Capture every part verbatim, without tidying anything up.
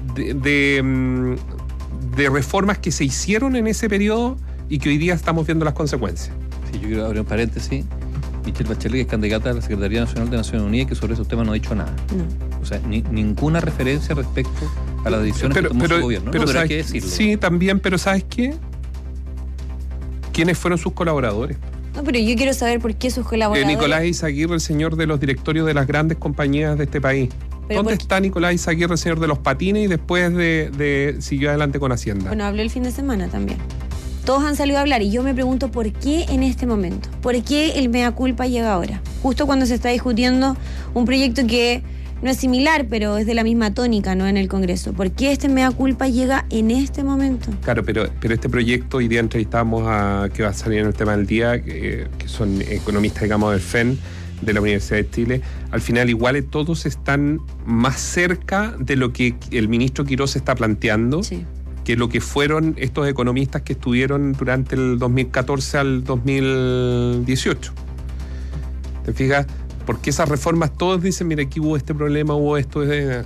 de, de, de reformas que se hicieron en ese periodo y que hoy día estamos viendo las consecuencias. Sí, yo quiero abrir un paréntesis. Michelle Bachelet, que es candidata a la Secretaría Nacional de Naciones Unidas, que sobre esos temas no ha dicho nada. No. O sea, ni, ninguna referencia respecto a las decisiones pero, que tomó pero, su gobierno. Pero, no, pero hay que decirlo. Sí, también, pero ¿sabes qué? ¿Quiénes fueron sus colaboradores? No, pero yo quiero saber por qué sus colaboradores... Eh, Nicolás Izaguirre, el señor de los directorios de las grandes compañías de este país. ¿Dónde está Nicolás Izaguirre, el señor de los patines, y después de, de siguió adelante con Hacienda? Bueno, habló el fin de semana también. Todos han salido a hablar y yo me pregunto por qué en este momento, por qué el mea culpa llega ahora, justo cuando se está discutiendo un proyecto que no es similar, pero es de la misma tónica, ¿no?, en el Congreso. ¿Por qué este mea culpa llega en este momento? Claro, pero, pero este proyecto, hoy día entrevistamos a, que va a salir en el tema del día, que, que son economistas, digamos, del F E N, de la Universidad de Chile. Al final, igual todos están más cerca de lo que el ministro Quirós está planteando. Sí. Que lo que fueron estos economistas que estuvieron durante el dos mil catorce al dos mil dieciocho. ¿Te fijas? Porque esas reformas todos dicen, mira, aquí hubo este problema, hubo esto. Eh.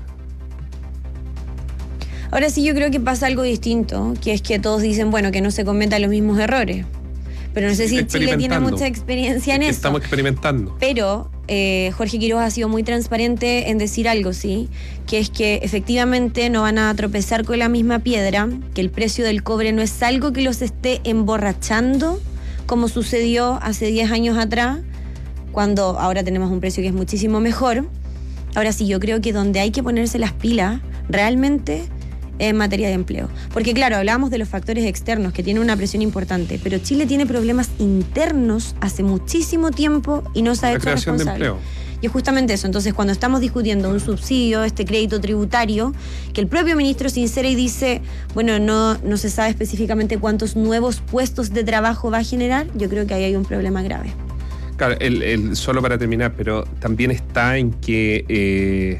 Ahora sí, yo creo que pasa algo distinto, que es que todos dicen, bueno, que no se cometan los mismos errores. Pero no sé si Chile tiene mucha experiencia en eso. Estamos experimentando. Pero eh, Jorge Quirós ha sido muy transparente en decir algo, ¿sí? Que es que efectivamente no van a tropezar con la misma piedra, que el precio del cobre no es algo que los esté emborrachando, como sucedió hace diez años atrás, cuando ahora tenemos un precio que es muchísimo mejor. Ahora sí, yo creo que donde hay que ponerse las pilas realmente en materia de empleo. Porque claro, hablábamos de los factores externos que tienen una presión importante, pero Chile tiene problemas internos hace muchísimo tiempo y no se ha hecho responsable. De empleo. Y es justamente eso. Entonces, cuando estamos discutiendo un subsidio, este crédito tributario, que el propio ministro sincera y dice, bueno, no, no se sabe específicamente cuántos nuevos puestos de trabajo va a generar, yo creo que ahí hay un problema grave. Claro, el, el, solo para terminar, pero también está en que eh,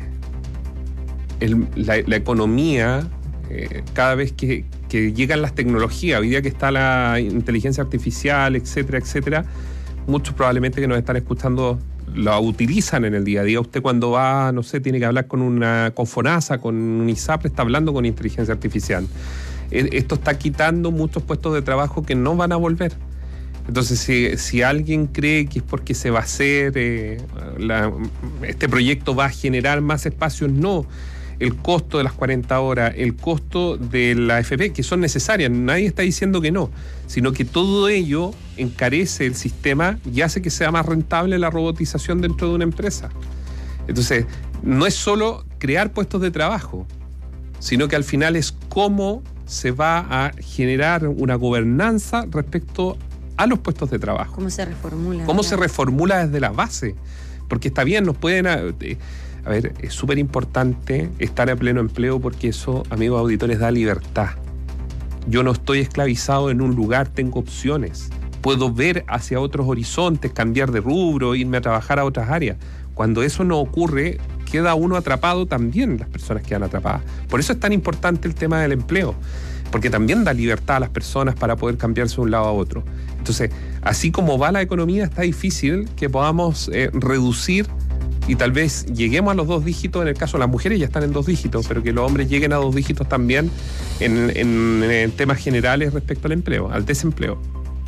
el, la, la economía... Eh, cada vez que, que llegan las tecnologías, hoy día que está la inteligencia artificial, etcétera, etcétera, muchos probablemente que nos están escuchando la utilizan en el día a día. Usted cuando va, no sé, tiene que hablar con una con FONASA, con un ISAPRE, está hablando con inteligencia artificial. Eh, esto está quitando muchos puestos de trabajo que no van a volver. Entonces, si, si alguien cree que es porque se va a hacer, eh, la, este proyecto va a generar más espacios, no. El costo de las cuarenta horas, el costo de la A F P, que son necesarias, nadie está diciendo que no, sino que todo ello encarece el sistema y hace que sea más rentable la robotización dentro de una empresa. Entonces, no es solo crear puestos de trabajo, sino que al final es cómo se va a generar una gobernanza respecto a los puestos de trabajo. ¿Cómo se reformula? ¿Cómo ¿verdad? se reformula desde la base? Porque está bien, nos pueden... Eh, A ver, es súper importante estar a pleno empleo porque eso, amigos auditores, da libertad. Yo no estoy esclavizado en un lugar, tengo opciones. Puedo ver hacia otros horizontes, cambiar de rubro, irme a trabajar a otras áreas. Cuando eso no ocurre, queda uno atrapado también, las personas quedan atrapadas. Por eso es tan importante el tema del empleo, porque también da libertad a las personas para poder cambiarse de un lado a otro. Entonces, así como va la economía, está difícil que podamos eh, reducir y tal vez lleguemos a los dos dígitos. En el caso de las mujeres ya están en dos dígitos, pero que los hombres lleguen a dos dígitos también en, en, en temas generales respecto al empleo, al desempleo.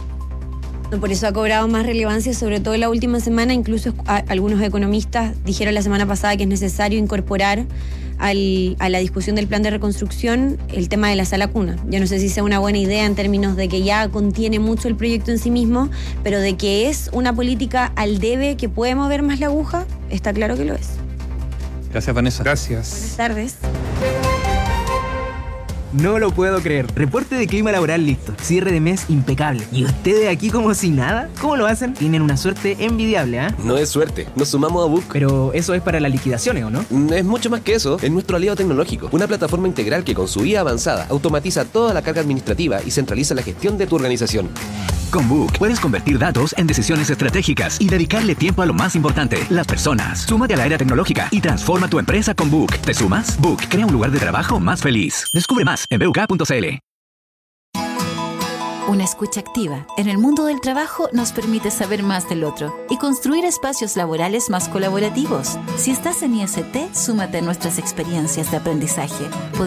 Por eso ha cobrado más relevancia, sobre todo en la última semana. Incluso a, algunos economistas dijeron la semana pasada que es necesario incorporar al, a la discusión del plan de reconstrucción el tema de la sala cuna. Yo no sé si sea una buena idea en términos de que ya contiene mucho el proyecto en sí mismo, pero de que es una política al debe que puede mover más la aguja, está claro que lo es. Gracias, Vanessa. Gracias. Buenas tardes. No lo puedo creer. Reporte de clima laboral listo. Cierre de mes impecable. ¿Y ustedes aquí como si nada? ¿Cómo lo hacen? Tienen una suerte envidiable, ¿ah? ¿eh? No es suerte. Nos sumamos a Book. Pero eso es para las liquidaciones, ¿o no? Es mucho más que eso. Es nuestro aliado tecnológico. Una plataforma integral que con su I A avanzada automatiza toda la carga administrativa y centraliza la gestión de tu organización. Con Book puedes convertir datos en decisiones estratégicas y dedicarle tiempo a lo más importante, las personas. Súmate a la era tecnológica y transforma tu empresa con Book. ¿Te sumas? Book crea un lugar de trabajo más feliz. Descubre más en b u k punto c l. Una escucha activa en el mundo del trabajo nos permite saber más del otro y construir espacios laborales más colaborativos. Si estás en I S T, súmate a nuestras experiencias de aprendizaje.